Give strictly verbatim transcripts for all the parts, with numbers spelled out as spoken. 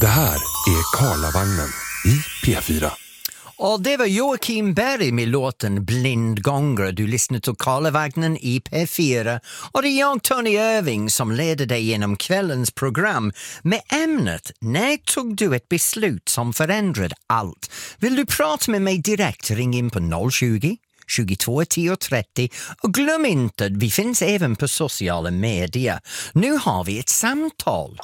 Det här är Karlavagnen i P fyra. Och det var Joakim Berg med låten Blindgångare. Du lyssnar till Karlavagnen i P fyra. Och det är jag, Tony Irving, som leder dig genom kvällens program med ämnet När tog du ett beslut som förändrade allt? Vill du prata med mig direkt? Ring in på noll tjugo, tjugotvå, tio, trettio. Och glöm inte, vi finns även på sociala medier. Nu har vi ett samtal.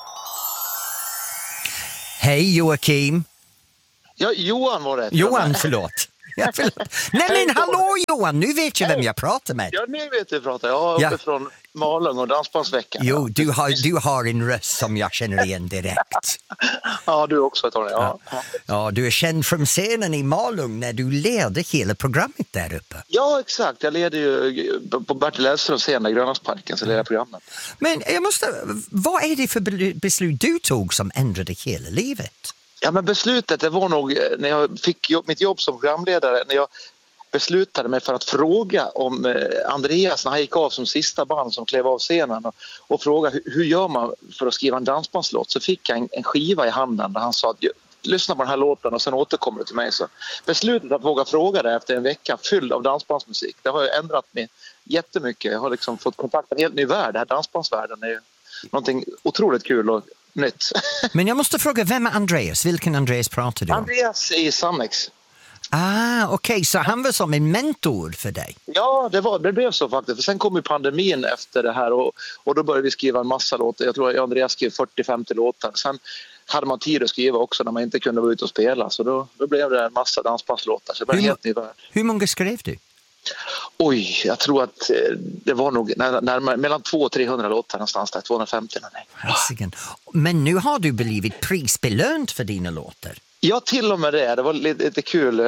Hej Joakim. Ja, Johan var det. Johan, förlåt. Ja, förlåt. Nej men hallå Johan, nu vet jag vem jag pratar med. Ja, nu vet du pratar. Jag är uppe Ja. från Malung och Dansbandsveckan. Jo, du har, du har en röst som jag känner igen direkt. Ja, du också, Tony. Ja. Ja. Ja, du är känd från scenen i Malung när du ledde hela programmet där uppe. Ja, exakt. Jag leder ju på Bertil Elfströms scen i Grönlandsparken, så leder jag programmet. Men jag måste, vad är det för beslut du tog som ändrade hela livet? Ja, men beslutet det var nog när jag fick jobb, mitt jobb som programledare, när jag beslutade mig för att fråga om eh, Andreas när han gick av som sista band som klev av scenen och, och fråga hur, hur gör man för att skriva en dansbandslåt, så fick jag en, en skiva i handen där han sa att lyssna på den här låten och sen återkommer du till mig. Så beslutet att våga fråga det efter en vecka fylld av dansbandsmusik, det har ju ändrat mig jättemycket. Jag har liksom fått kontakt med en helt ny värld. Den här dansbandsvärlden är ju någonting otroligt kul och nytt. Men jag måste fråga, vem är Andreas? Vilken Andreas pratar du om? Andreas i Sannex. Ah, okej, okay. Så han var som en mentor för dig? Ja, det, var, det blev så faktiskt. För sen kom ju pandemin efter det här och, och då började vi skriva en massa låtar. Jag tror att Andreas skrev fyrtio till femtio låtar. Sen hade man tid att skriva också när man inte kunde vara ute och spela. Så då, då blev det en massa dansbandslåtar. Så det var en helt ny värld. Hur många skrev du? Oj, jag tror att det var nog närmare, mellan tvåhundra och trehundra låtar någonstans där, tvåhundrafemtio. Nej. Men nu har du blivit prisbelönt för dina låtar. Ja, till och med det. Det var lite, lite kul.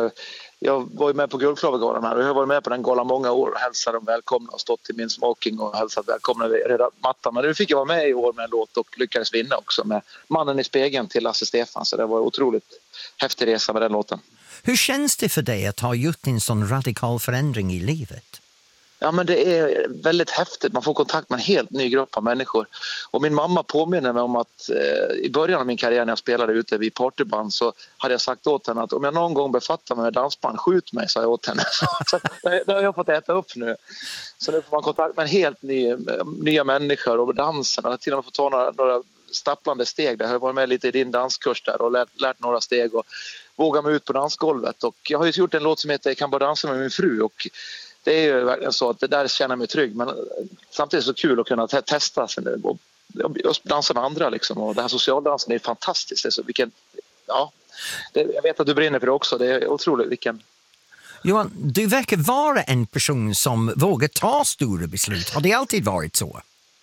Jag var ju med på Guldklavergalan här och jag har varit med på den galan många år och hälsat dem välkomna och stått i min smoking och hälsat välkomna redan mattan. Men nu fick jag vara med i år med en låt och lyckades vinna också med Mannen i spegeln till Lasse Stefan. Så det var en otroligt häftig resa med den låten. Hur känns det för dig att ha gjort en sån radikal förändring i livet? Ja, men det är väldigt häftigt. Man får kontakt med en helt ny grupp av människor. Och min mamma påminner mig om att eh, i början av min karriär när jag spelade ute vid partyband så hade jag sagt åt henne att om jag någon gång befattar mig med dansband, skjut mig, sa jag åt henne. Så det, det har jag fått äta upp nu. Så nu får man kontakt med en helt ny, nya människor och dansen. Jag har till och med fått ta några, några stapplande steg. Jag har varit med lite i din danskurs där och lärt, lärt några steg och vågat mig ut på dansgolvet. Och jag har ju gjort en låt som heter Jag kan bara dansa med min fru och det är ju verkligen så att det där känner jag mig trygg, men samtidigt så kul att kunna te- testa och, och dansa med andra liksom. Och den här socialdansen är fantastiskt. Det är så, vilken, ja, det, jag vet att du brinner för det också. Det är otroligt vilken... Johan, du verkar vara en person som vågar ta stora beslut. Har det alltid varit så?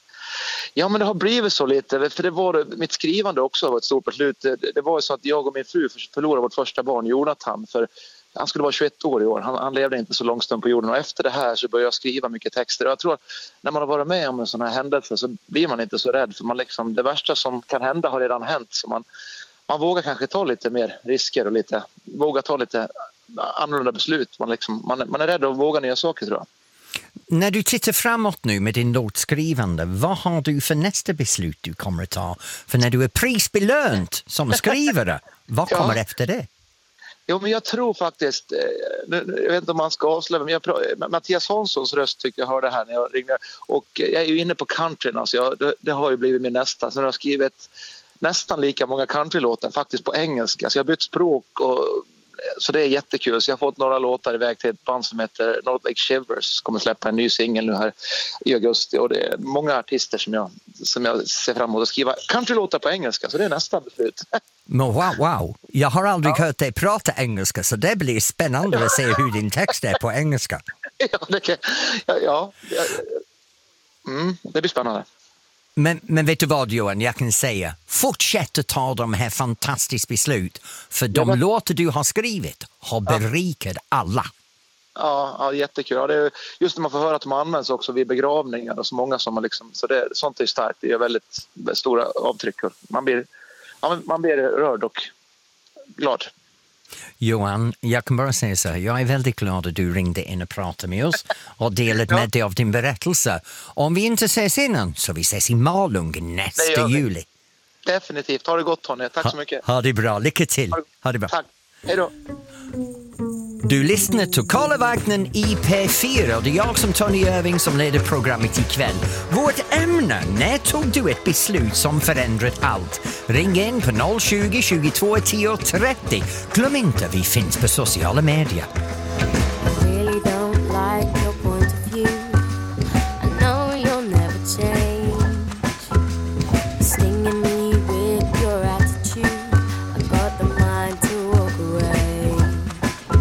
Ja, men det har blivit så lite. För det var, mitt skrivande också var ett stort beslut. Det, det var ju så att jag och min fru förlorade vårt första barn, Jonathan, för han skulle vara tjugoett år i år. Han, han levde inte så lång stund på jorden. Och efter det här så började jag skriva mycket texter. Och jag tror att när man har varit med om en sån här händelse så blir man inte så rädd. För man liksom, det värsta som kan hända har redan hänt. Så man, man vågar kanske ta lite mer risker och lite, vågar ta lite annorlunda beslut. Man, liksom, man, man är rädd att våga nya saker, tror jag. När du tittar framåt nu med din låtskrivande, vad har du för nästa beslut du kommer att ta? För när du är prisbelönt som skrivare, vad kommer ja. efter det? Jo, men jag tror faktiskt, jag vet inte om man ska avslöja, men jag, Mattias Hanssons röst tycker jag hörde här när jag ringde. Och jag är ju inne på countryn, alltså jag, det, det har ju blivit min nästa. Så jag har skrivit nästan lika många countrylåtar faktiskt på engelska. Så jag har bytt språk och så det är jättekul. Så jag har fått några låtar iväg till ett band som heter North Lake Shivers. Kommer släppa en ny singel nu här i augusti. Och det är många artister som jag, som jag ser fram emot att skriva countrylåtar på engelska. Så det är nästa beslut. Men wow, wow. Jag har aldrig ja. hört dig prata engelska, så det blir spännande att se hur din text är på engelska. Ja, det, kan, ja, ja. Mm, det blir spännande. Men, men vet du vad, Johan, jag kan säga, fortsätt att ta de här fantastiska beslut, för de ja, men... låtar du har skrivit har berikat ja. alla. Ja, ja, jättekul. Ja, det är just när man får höra att de används också vid begravningar och så många som har liksom, så det, sånt är starkt, det är väldigt stora avtryck. Man blir, ja, man blir rörd och glad. Johan, jag kan bara säga så här, jag är väldigt glad att du ringde in och pratade med oss och delade ja. med dig av din berättelse. Om vi inte ses innan så vi ses i Malung nästa juli. Definitivt. Ha det gott, Tony. Tack så mycket. Ha, ha det bra. Lycka till. Ha det, ha det bra. Tack. Hej då. Du lyssnar till Karlavagnen i P fyra och det är jag som Tony Irving som leder programmet ikväll. Vårt ämne, när tog du ett beslut som förändrat allt? Ring in på noll tjugo, tjugotvå, tio trettio. Glöm inte, vi finns på sociala medier.